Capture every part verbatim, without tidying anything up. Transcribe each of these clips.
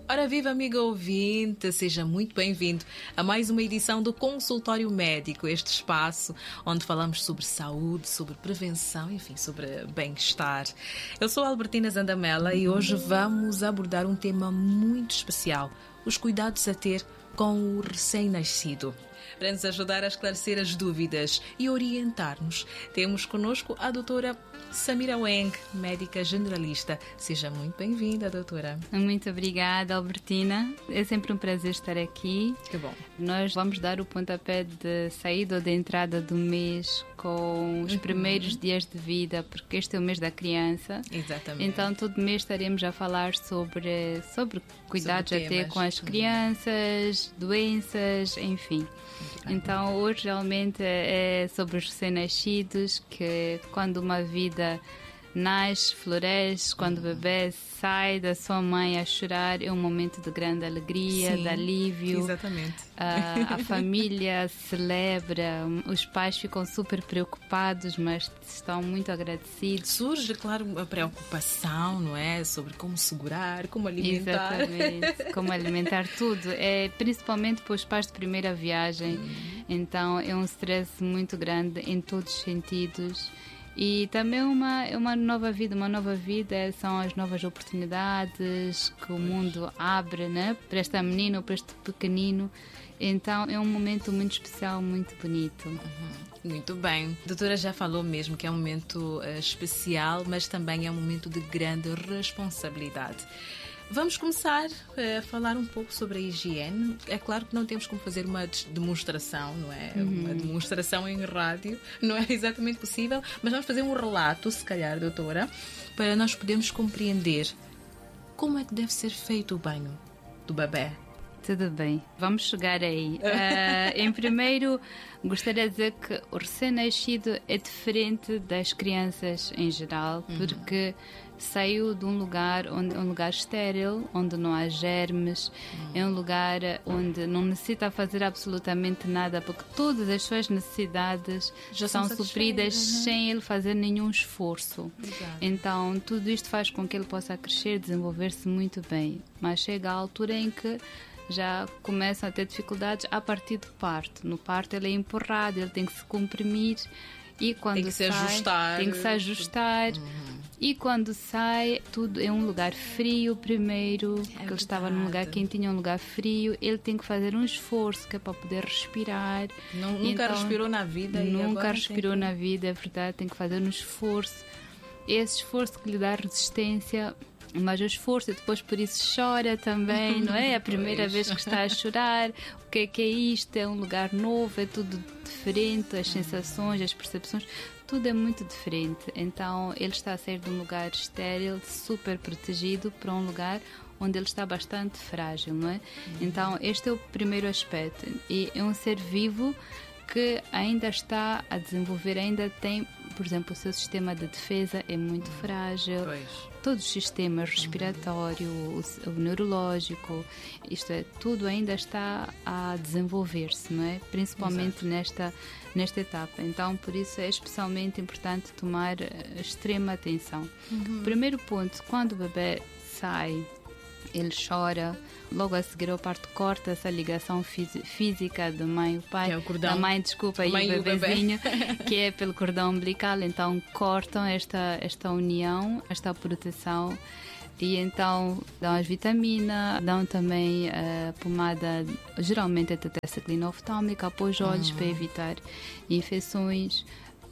Ora viva, amiga ouvinte, seja muito bem-vindo a mais uma edição do Consultório Médico, este espaço onde falamos sobre saúde, sobre prevenção, enfim, sobre bem-estar. Eu sou a Albertina Zandamela e hoje vamos abordar um tema muito especial, os cuidados a ter com o recém-nascido. Para nos ajudar a esclarecer as dúvidas e orientar-nos, temos conosco a doutora Samira Weng, médica generalista. Seja muito bem-vinda, doutora. Muito obrigada, Albertina. É sempre um prazer estar aqui. Que bom. Nós vamos dar o pontapé de saída ou de entrada do mês com os uhum. primeiros dias de vida, porque este é o mês da criança. Exatamente. Então, todo mês estaremos a falar sobre, sobre cuidados sobre a ter com as crianças, uhum. doenças, enfim. Então, hoje realmente é sobre os recém-nascidos, que quando uma vida nasce, floresce, quando o bebê sai da sua mãe a chorar, é um momento de grande alegria, Sim, de alívio. Exatamente. A, a família celebra, os pais ficam super preocupados, mas estão muito agradecidos. Surge, claro, a preocupação, não é? Sobre como segurar, como alimentar. Exatamente, como alimentar tudo. É principalmente para os pais de primeira viagem. Hum. Então é um stress muito grande em todos os sentidos. E também uma, uma nova vida, uma nova vida são as novas oportunidades que o mundo abre, né? Para esta menina ou para este pequenino. Então é um momento muito especial, muito bonito. Uhum. Muito bem. A doutora já falou mesmo que é um momento uh, especial, mas também é um momento de grande responsabilidade. Vamos começar a falar um pouco sobre a higiene. É claro que não temos como fazer uma demonstração, não é? Uhum. Uma demonstração em rádio não é exatamente possível, mas vamos fazer um relato, se calhar, doutora, para nós podermos compreender como é que deve ser feito o banho do bebê. Tudo bem, vamos chegar aí. Uh, em primeiro, gostaria de dizer que o recém-nascido é diferente das crianças em geral, uhum. porque saiu de um lugar, onde, um lugar estéril, onde não há germes, uhum. é um lugar onde não necessita fazer absolutamente nada, porque todas as suas necessidades já são supridas uhum. sem ele fazer nenhum esforço. Exato. Então, tudo isto faz com que ele possa crescer, desenvolver-se muito bem. Mas chega à altura em que já começam a ter dificuldades a partir do parto. No parto ele é empurrado, ele tem que se comprimir e quando tem que sai, se ajustar. tem que se ajustar. Uhum. E quando sai, tudo é um lugar frio primeiro, porque é ele estava num lugar quentinho, um lugar frio. Ele tem que fazer um esforço que é para poder respirar. Não, nunca então, respirou na vida. Nunca e respirou que... na vida, é verdade. Tem que fazer um esforço. Esse esforço que lhe dá resistência, mas o esforço, e depois por isso chora também, não é? É a primeira pois. vez que está a chorar. O que é que é isto? É um lugar novo, é tudo diferente, as sensações, as percepções, tudo é muito diferente. Então ele está a sair de um lugar estéril, super protegido, para um lugar onde ele está bastante frágil, não é? Então este é o primeiro aspecto. E é um ser vivo que ainda está a desenvolver, ainda tem, por exemplo, o seu sistema de defesa é muito frágil. Pois. Todos os sistemas, respiratório, o, o neurológico, isto é, tudo ainda está a desenvolver-se, não é? Principalmente nesta, nesta etapa. Então, por isso é especialmente importante tomar extrema atenção. Uhum. Primeiro ponto, quando o bebê sai, ele chora, logo a seguir ao parto corta essa ligação física da mãe e o pai, é o cordão. da mãe, desculpa, mãe e o bebezinho, bebê. que é pelo cordão umbilical. Então cortam esta, esta união, esta proteção, e então dão as vitaminas, dão também a pomada, geralmente a tetracyclina oftálmica, após olhos uhum. para evitar infecções.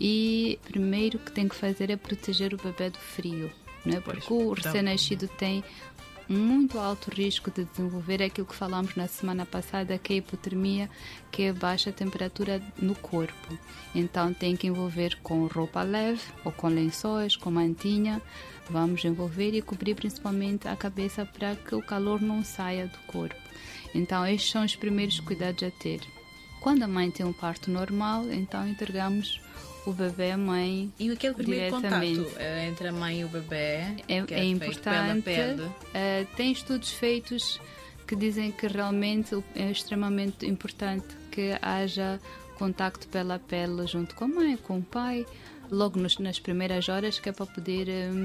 E primeiro que tem que fazer é proteger o bebê do frio, não é? Porque pois, o recém-nascido então, tem muito alto risco de desenvolver aquilo que falámos na semana passada, que é a hipotermia, que é baixa temperatura no corpo. Então tem que envolver com roupa leve ou com lençóis, com mantinha. Vamos envolver e cobrir principalmente a cabeça para que o calor não saia do corpo. Então estes são os primeiros cuidados a ter. Quando a mãe tem um parto normal, então entregamos o bebê à mãe. E aquele primeiro contato entre a mãe e o bebê é, que é, é importante. Pela pele. Uh, tem estudos feitos que dizem que realmente é extremamente importante que haja contacto pela pele junto com a mãe, com o pai, logo nos, nas primeiras horas, que é para poder um,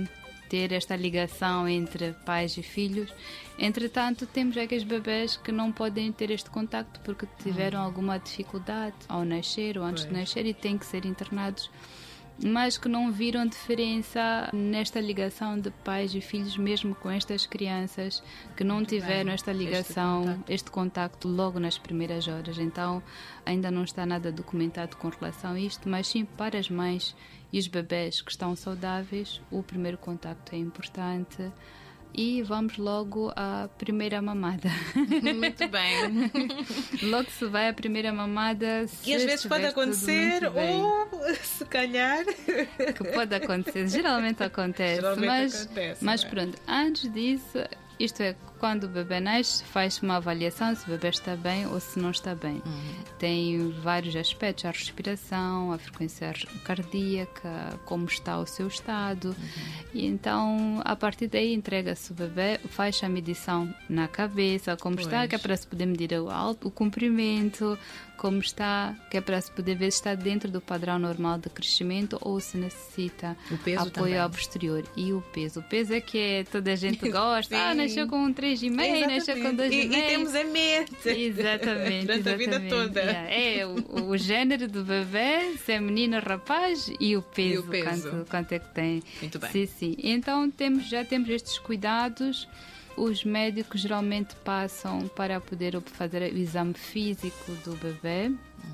ter esta ligação entre pais e filhos. Entretanto, temos aqueles bebés que não podem ter este contacto porque tiveram alguma dificuldade ao nascer ou antes de nascer e têm que ser internados, mas que não viram diferença nesta ligação de pais e filhos, mesmo com estas crianças que não Muito tiveram bem. esta ligação, Este contacto. este contacto logo nas primeiras horas. Então, ainda não está nada documentado com relação a isto, mas sim, para as mães e os bebés que estão saudáveis, o primeiro contacto é importante. E vamos logo à primeira mamada. Muito bem. Logo se vai à primeira mamada. E às vezes pode acontecer, ou se calhar. Que pode acontecer, geralmente acontece. Geralmente mas, acontece, mas não é? pronto, antes disso, isto é, quando o bebê nasce, faz uma avaliação se o bebê está bem ou se não está bem. Uhum. Tem vários aspectos: a respiração, a frequência cardíaca, como está o seu estado. Uhum. E então, a partir daí, entrega-se o bebê, faz a medição na cabeça, como Pois. está, que é para se poder medir o alto, o comprimento, como está, que é para se poder ver se está dentro do padrão normal de crescimento ou se necessita O peso apoio também. ao posterior. E o peso. O peso é que é, toda a gente gosta. Ah, Sim. nasceu com um três vírgula cinco, nasceu com Exatamente. dois E, vírgula e temos cinco. a mente. Exatamente. Durante a vida exatamente. toda. Yeah. É o, o género do bebê, se é menino ou rapaz, e o peso, E o peso. Quanto, quanto é que tem. Muito bem. Sim, sim. Então temos, já temos estes cuidados. Os médicos geralmente passam para poder fazer o exame físico do bebê.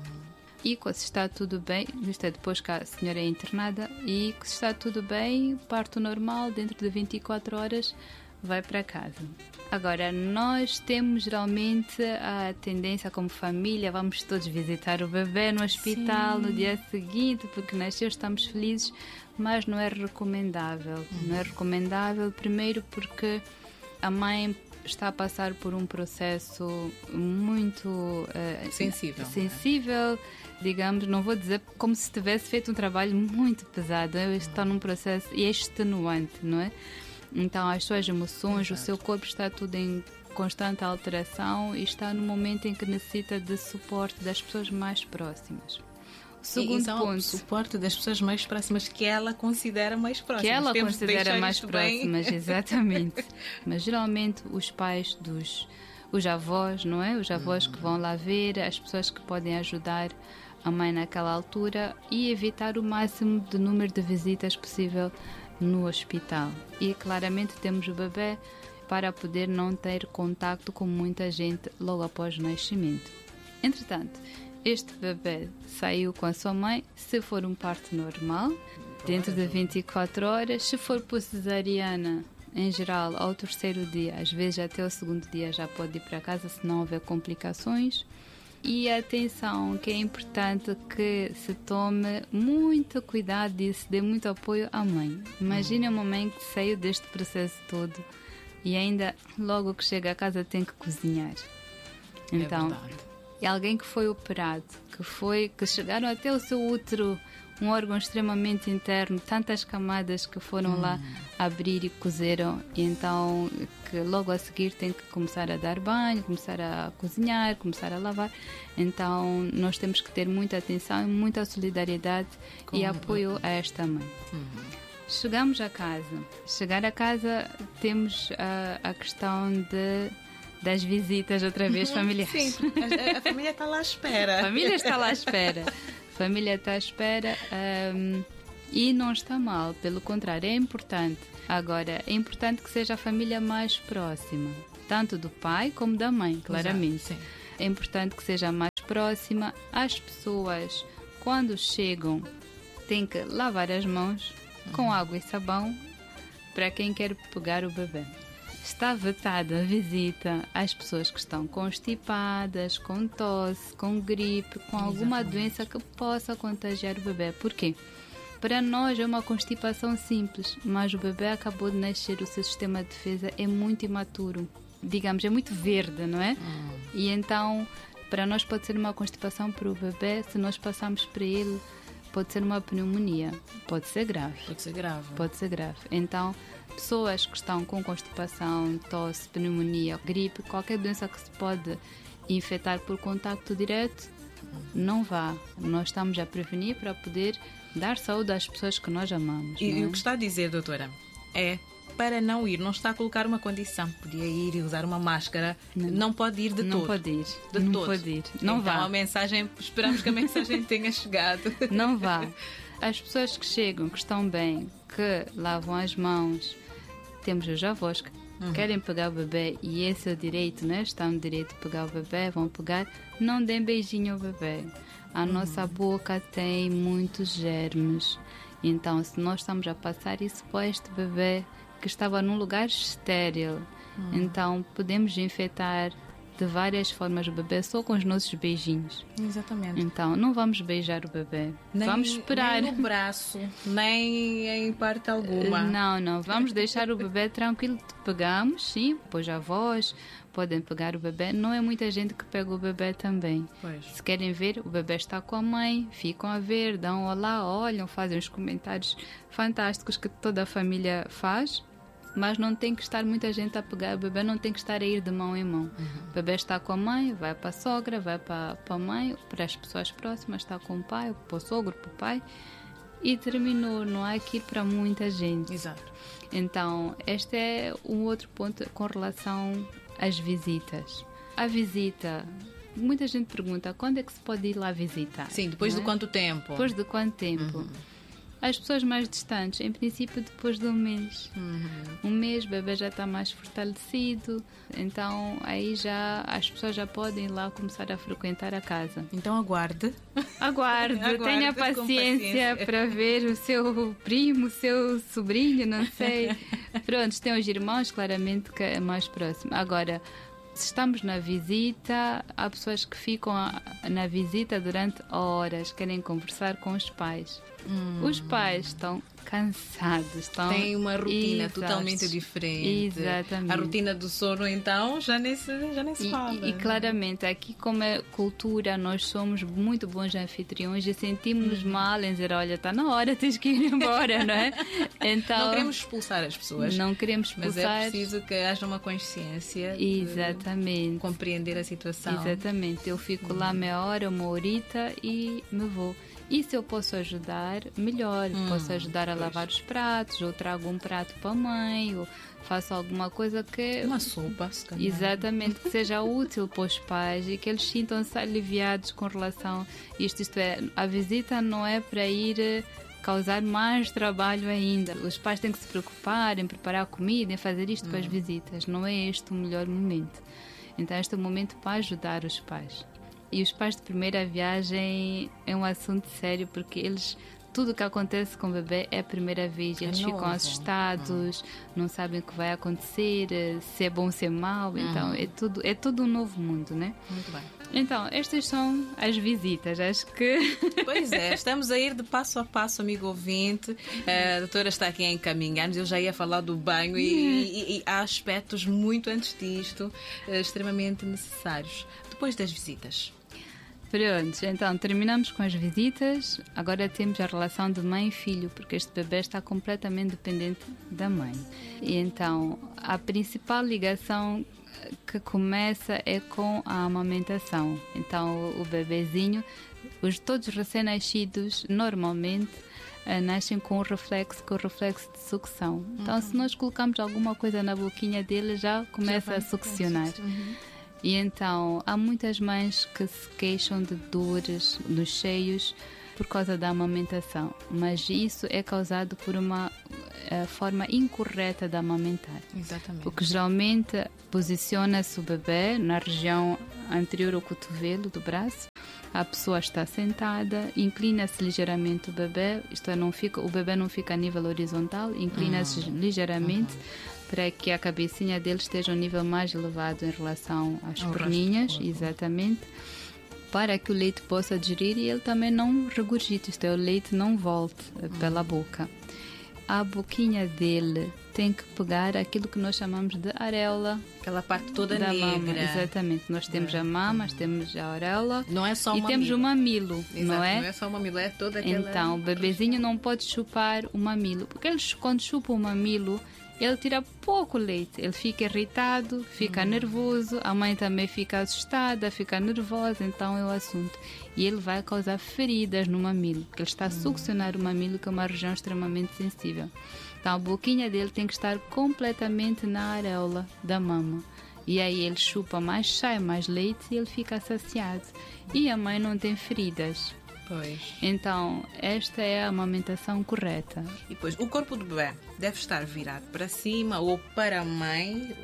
E se está tudo bem, isto é depois que a senhora é internada, e se está tudo bem, parto normal, dentro de vinte e quatro horas vai para casa. Agora, nós temos geralmente a tendência como família, vamos todos visitar o bebê no hospital Sim. no dia seguinte, porque nasceu, estamos felizes, mas não é recomendável. Uhum. Não é recomendável, primeiro porque a mãe está a passar por um processo muito eh, Sensível. sensível, digamos, não vou dizer como se tivesse feito um trabalho muito pesado. Eu estou num processo e é extenuante, não é? Então as suas emoções, Exato. o seu corpo está tudo em constante alteração e está no momento em que necessita de suporte das pessoas mais próximas. O segundo Então, ponto, o suporte das pessoas mais próximas que ela considera mais próximas. que ela Temos de considera deixar mais isto bem. próximas, exatamente. Mas geralmente os pais dos os avós, não é? Os avós que vão lá ver, as pessoas que podem ajudar a mãe naquela altura e evitar o máximo de número de visitas possível no hospital. E claramente temos o bebê para poder não ter contacto com muita gente logo após o nascimento. Entretanto, este bebê saiu com a sua mãe, se for um parto normal, dentro de vinte e quatro horas. Se for por cesariana, em geral, ao terceiro dia, às vezes até o segundo dia já pode ir para casa se não houver complicações. E atenção, que é importante que se tome muito cuidado e se dê muito apoio à mãe. Imagine uma mãe que saiu deste processo todo e ainda logo que chega a casa tem que cozinhar. Então, É verdade. é alguém que foi operado, que foi, que chegaram até o seu útero, um órgão extremamente interno, tantas camadas que foram hum. lá abrir e cozeram, e então que logo a seguir tem que começar a dar banho, começar a cozinhar, começar a lavar. Então nós temos que ter muita atenção e muita solidariedade Com... e apoio a esta mãe. Uhum. Chegamos a casa. Chegar a casa temos a, a questão de das visitas outra vez familiares. Sim, a, a família está lá à espera. A família está lá à espera. A família está à espera um, e não está mal, pelo contrário, é importante. Agora, é importante que seja a família mais próxima, tanto do pai como da mãe, claramente. Exato, é importante que seja mais próxima. As pessoas, quando chegam, têm que lavar as mãos com água e sabão para quem quer pegar o bebê. Está vetada a visita às pessoas que estão constipadas, com tosse, com gripe, com alguma Exatamente. doença que possa contagiar o bebê. Por quê? Para nós é uma constipação simples, mas o bebê acabou de nascer, o seu sistema de defesa é muito imaturo. Digamos, é muito verde, não é? Hum. E então, para nós pode ser uma constipação para o bebê, se nós passarmos para ele, pode ser uma pneumonia, pode ser grave. Pode ser grave. Pode ser grave. Então, pessoas que estão com constipação, tosse, pneumonia, gripe, qualquer doença que se pode infectar por contacto direto, não vá. Nós estamos a prevenir para poder dar saúde às pessoas que nós amamos. E é? o que está a dizer, doutora, é para não ir, não está a colocar uma condição. Podia ir e usar uma máscara. Não, não pode ir de não todo. Pode ir. De não todo. pode ir. Não então, vá. a mensagem, esperamos que a mensagem tenha chegado. Não vá. As pessoas que chegam, que estão bem, que lavam as mãos, temos os avós que uhum. querem pegar o bebê e esse é o direito, né? Estão no direito de pegar o bebê, vão pegar, não deem beijinho ao bebê. A uhum. nossa boca tem muitos germes. Então, se nós estamos a passar isso para este bebê que estava num lugar estéril, uhum. então podemos infectar de várias formas o bebê só com os nossos beijinhos. Exatamente. Então, não vamos beijar o bebê. Nem, vamos esperar. Nem no braço, nem em parte alguma. Não, não. Vamos deixar o bebê tranquilo. Pegamos, sim, depois avós podem pegar o bebê. Não é muita gente que pega o bebê também. Pois. Se querem ver, o bebê está com a mãe, ficam a ver, dão um olá, olham, fazem os comentários fantásticos que toda a família faz. Mas não tem que estar muita gente a pegar o bebê, não tem que estar a ir de mão em mão. Uhum. O bebê está com a mãe, vai para a sogra, vai para, para a mãe, para as pessoas próximas, está com o pai, para o sogro, para o pai. E terminou, não há que ir para muita gente. Exato. Então, este é um outro ponto com relação às visitas. A visita, muita gente pergunta, quando é que se pode ir lá visitar? Sim, depois não de é? quanto tempo? Depois de quanto tempo? Uhum. As pessoas mais distantes, em princípio, depois de um mês. Uhum. Um mês, o bebê já está mais fortalecido, então aí já as pessoas já podem ir lá começar a frequentar a casa. Então aguarde. Aguarde, aguarde tenha paciência, paciência para ver o seu primo, o seu sobrinho, não sei. Pronto, tem os irmãos, claramente, que é mais próximo. Agora, se estamos na visita, há pessoas que ficam na visita durante horas, querem conversar com os pais. Hum. Os pais estão cansados, estão têm uma rotina exaustos. Totalmente diferente. Exatamente. A rotina do sono, então, já nem se, já nem se e, fala. E, e claramente, aqui como é cultura, nós somos muito bons anfitriões e sentimos-nos hum. mal em dizer, olha, está na hora, tens que ir embora, não é? Então, não queremos expulsar as pessoas. Não queremos expulsar. Mas é preciso que haja uma consciência Exatamente. de compreender a situação. Exatamente. Eu fico hum. lá meia hora, uma horita e me vou. E se eu posso ajudar, melhor. Hum, posso ajudar a pois. lavar os pratos, ou trago um prato para a mãe, ou faço alguma coisa que... Uma sopa, se calhar. Exatamente, que seja útil para os pais e que eles sintam-se aliviados com relação a isto. Isto é, a visita não é para ir causar mais trabalho ainda. Os pais têm que se preocupar em preparar a comida, em fazer isto hum. para as visitas. Não é este o melhor momento. Então, este é o momento para ajudar os pais. E os pais de primeira viagem é um assunto sério porque eles, tudo o que acontece com o bebê é a primeira vez. Eles é ficam novo. assustados, uhum. não sabem o que vai acontecer, se é bom, se é mau. Uhum. Então é tudo, é tudo um novo mundo, né? Muito bem. Então, estas são as visitas, acho que... Pois é, estamos a ir de passo a passo, amigo ouvinte. A doutora está aqui a encaminhar-nos. Eu já ia falar do banho e, e, e há aspectos muito antes disto extremamente necessários. Depois das visitas. Pronto, então terminamos com as visitas. Agora temos a relação de mãe e filho, porque este bebê está completamente dependente da mãe. E então a principal ligação que começa é com a amamentação. Então o bebezinho, os todos os recém-nascidos normalmente nascem com o reflexo, com o reflexo de sucção. Então uhum. se nós colocamos alguma coisa na boquinha dele já começa já a succionar. Uhum. E então, há muitas mães que se queixam de dores nos seios por causa da amamentação, mas isso é causado por uma uh, forma incorreta de amamentar. Exatamente. Porque geralmente posiciona-se o bebê na região anterior ao cotovelo do braço, a pessoa está sentada, inclina-se ligeiramente o bebê, isto é, não fica, o bebê não fica a nível horizontal, inclina-se uhum. ligeiramente, uhum. para que a cabecinha dele esteja a um nível mais elevado em relação às Ao perninhas, exatamente, para que o leite possa digerir e ele também não regurgite, isto é, o leite não volte hum. pela boca. A boquinha dele tem que pegar aquilo que nós chamamos de areola. Aquela parte toda da negra. Mama. Exatamente. Nós temos é. a mama, temos a areola. Não é só o e mamilo. temos o mamilo, Exato, não é? Não é só o mamilo, é toda aquela... Então, o bebezinho não pode chupar o mamilo. Porque eles, quando chupam o mamilo, ele tira pouco leite, ele fica irritado, fica hum. nervoso, a mãe também fica assustada, fica nervosa, então é o assunto. E ele vai causar feridas no mamilo, porque ele está a succionar o mamilo, que é uma região extremamente sensível. Então a boquinha dele tem que estar completamente na areola da mama. E aí ele chupa mais, sai mais leite e ele fica saciado. E a mãe não tem feridas. Pois. Então, esta é a amamentação correta. E depois, o corpo do bebê deve estar virado para cima ou para a mãe?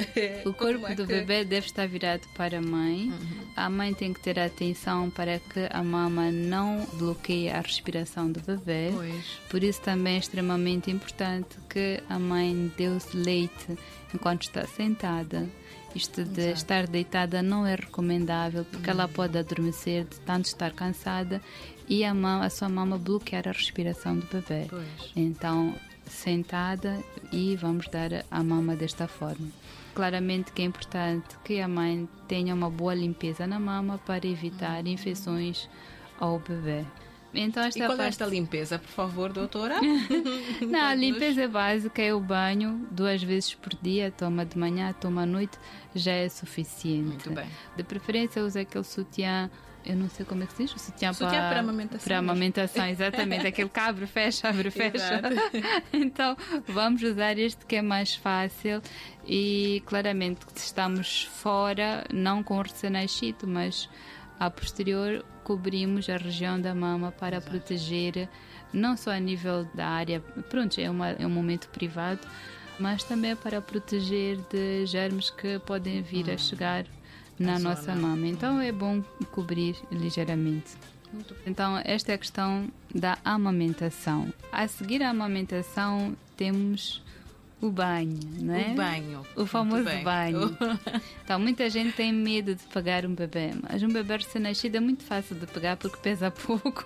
O corpo é do que... bebê deve estar virado para a mãe. Uhum. A mãe tem que ter atenção para que a mama não bloqueie a respiração do bebê. Pois. Por isso também é extremamente importante que a mãe dê o leite enquanto está sentada. Isto de Exato. Estar deitada não é recomendável, porque uhum. ela pode adormecer de tanto estar cansada e a, mama, a sua mama bloquear a respiração do bebê. Pois. Então, sentada e vamos dar a mama desta forma. Claramente que é importante que a mãe tenha uma boa limpeza na mama para evitar uhum. infecções ao bebê. Então, esta e qual parte... é esta limpeza, por favor, doutora? Não, a limpeza básica é o banho duas vezes por dia, toma de manhã, toma à noite, já é suficiente. Muito bem. De preferência, usa aquele sutiã, eu não sei como é que se diz, o sutiã, sutiã para, para amamentação. Para amamentação, exatamente, aquele que abre, fecha, abre, fecha. Então, vamos usar este que é mais fácil e claramente se estamos fora, não com o recém-nascido, mas a posterior cobrimos a região da mama para Exato. Proteger, não só a nível da área, pronto, é, uma, é um momento privado, mas também para proteger de germes que podem vir hum. a chegar na a nossa zona. Mama. Então é bom cobrir ligeiramente. Muito então esta é a questão da amamentação. A seguir a amamentação temos o banho, não é? O banho. O famoso banho. Então, muita gente tem medo de pegar um bebê, mas um bebê recém-nascido é muito fácil de pegar porque pesa pouco.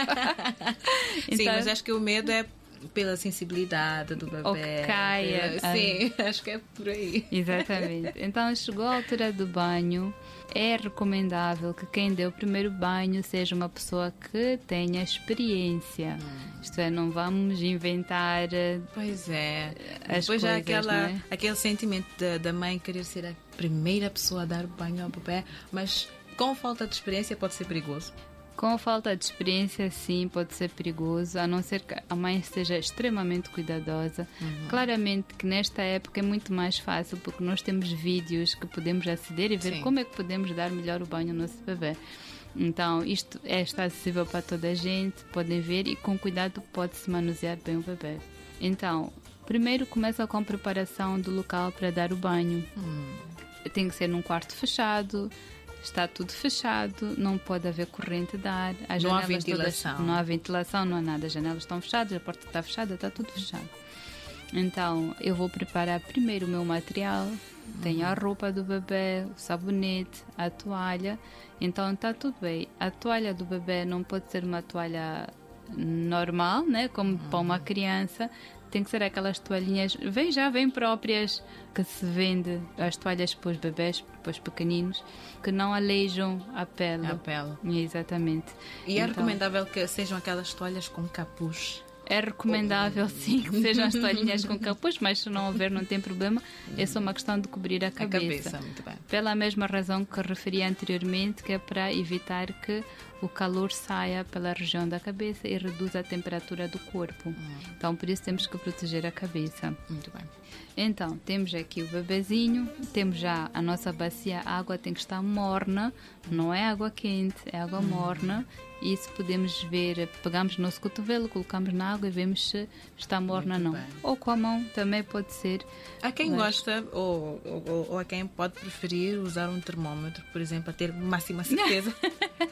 Então, sim, mas acho que o medo é pela sensibilidade do bebê. Ou que caia. Pela... Sim, ah. acho que é por aí. Exatamente. Então, chegou a altura do banho. É recomendável que quem dê o primeiro banho seja uma pessoa que tenha experiência. Hum. Isto é, não vamos inventar. Pois é. As Depois coisas, há aquela, é? aquele sentimento da, da mãe querer ser a primeira pessoa a dar o banho ao bebê, mas com falta de experiência pode ser perigoso. Com falta de experiência, sim, pode ser perigoso, a não ser que a mãe esteja extremamente cuidadosa. Uhum. Claramente que nesta época é muito mais fácil, porque nós temos vídeos que podemos aceder e ver sim. como é que podemos dar melhor o banho ao nosso bebê. Então, isto é, está acessível para toda a gente, podem ver e com cuidado pode-se manusear bem o bebê. Então, primeiro começa com a preparação do local para dar o banho. Uhum. Tem que ser num quarto fechado. Está tudo fechado, não pode haver corrente de ar. As não há ventilação. Todas, não há ventilação, não há nada. As janelas estão fechadas, a porta está fechada, está tudo fechado. Então, eu vou preparar primeiro o meu material. Uhum. Tenho a roupa do bebê, o sabonete, a toalha. Então, está tudo bem. A toalha do bebê não pode ser uma toalha normal, né? Como uhum. para uma criança. Tem que ser aquelas toalhinhas, vem já, vem próprias, que se vende, as toalhas para os bebés, para os pequeninos, que não aleijam a pele. A pele. Exatamente. E então, é recomendável que sejam aquelas toalhas com capuz? É recomendável, sim, que sejam as toalhinhas com capuz, mas se não houver, não tem problema. É só uma questão de cobrir a cabeça. A cabeça, muito bem. Pela mesma razão que referi anteriormente, que é para evitar que o calor saia pela região da cabeça e reduza a temperatura do corpo. Hum. Então, por isso temos que proteger a cabeça. Muito bem. Então, temos aqui o bebezinho, temos já a nossa bacia, a água tem que estar morna, não é água quente, é água hum. morna. Isso podemos ver, pegamos no nosso cotovelo, colocamos na água e vemos se está morna ou não. Bem. Ou com a mão também pode ser. Há quem mas... gosta, ou, ou, ou há quem pode preferir usar um termômetro, por exemplo, a ter máxima certeza.